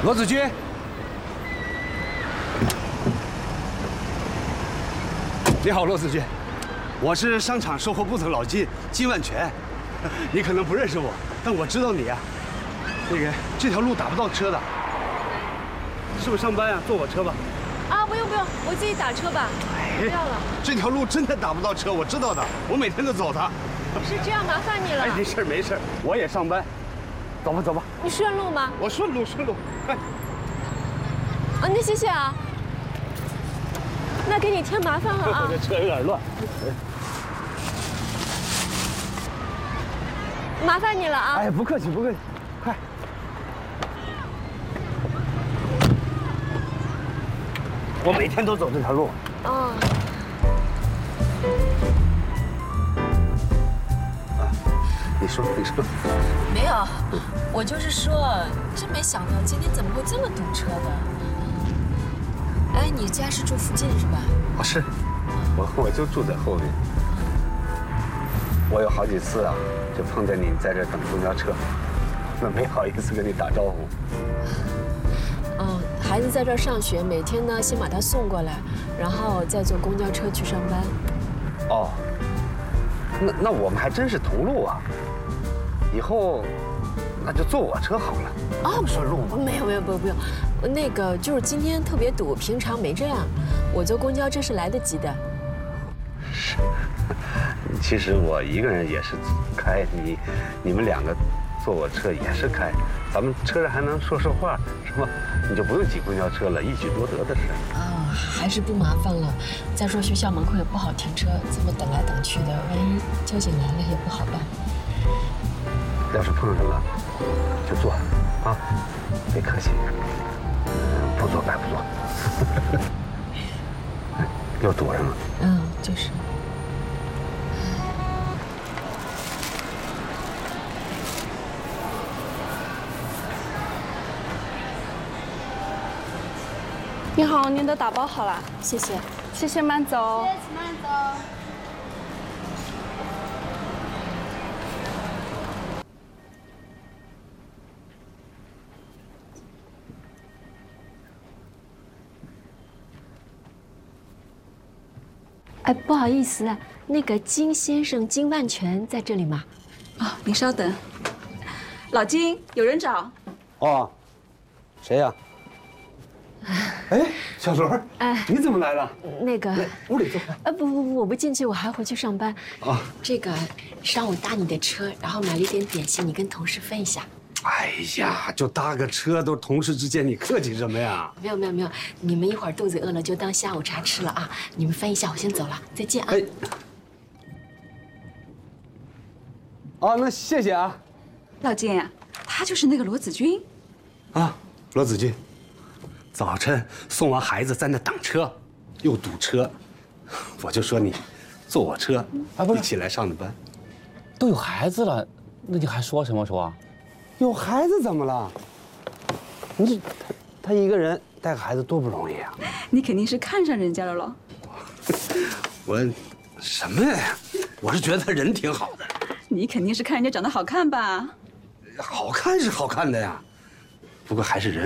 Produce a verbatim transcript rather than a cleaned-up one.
罗子君，你好，罗子君，我是商场售后部的老金金万全，你可能不认识我，但我知道你啊。那个这条路打不到车的，是不是上班啊？坐我车吧。 啊，不用不用，我自己打车吧。不要了。 这条路真的打不到车，我知道的，我每天都走它。 是这样，麻烦你了。 哎，没事没事，我也上班。走吧走吧。 你顺路吗？ 我顺路顺路。哎。 啊，那谢谢啊。那给你添麻烦了啊。 这车有点乱。 麻烦你了啊。 哎，不客气不客气，快。我每天都走这条路。 哦。 啊，你说你说。 没有，我就是说，真没想到今天怎么会这么堵车的。哎，你家是住附近是吧？ 哦，是，我我就住在后面。我有好几次啊，就碰见你在这等公交车，那没好意思跟你打招呼。 嗯，孩子在这儿上学，每天呢先把他送过来，然后再坐公交车去上班。 哦，那那我们还真是同路啊。以后那就坐我车好了。 哦， 顺路吗？ 没有没有不用不用，那个就是今天特别堵，平常没这样。我坐公交车是来得及的。 是，其实我一个人也是开，你你们两个坐我车也是开，咱们车上还能说说话，是吧？你就不用挤公交车了，一举多得的事。 哦，还是不麻烦了。再说学校门口也不好停车，这么等来等去的，万一交警来了也不好办。 要是碰上了，就坐，啊，别客气，不坐白不坐。又堵上了。 嗯，就是。 你好，您的打包好了， 谢谢， 谢谢，慢走。 谢谢，请慢走。 哎，不好意思，那个金先生金万全在这里吗？ 啊、哦，您稍等。老金，有人找。 哦，谁呀？哎，小罗，哎，你怎么来了？ 那个， 屋里坐。 呃，不不不，我不进去，我还回去上班。啊，这个上午搭你的车，然后买了一点点心，你跟同事分一下。 哎呀，就搭个车，都同事之间，你客气什么呀？ 没有没有没有，你们一会儿肚子饿了就当下午茶吃了啊！你们分一下，我先走了，再见啊！哎， 哦，那谢谢啊。 老金啊，他就是那个罗子君。 啊，罗子君，早晨送完孩子在那等车，又堵车，我就说你坐我车，啊，不是一起来上的班。 都有孩子了，那你还说什么说？ 有孩子怎么了？你这他他一个人带个孩子多不容易啊！ 你肯定是看上人家了喽。 我什么呀？我是觉得他人挺好的。 你肯定是看人家长得好看吧？ 好看是好看的呀，不过还是人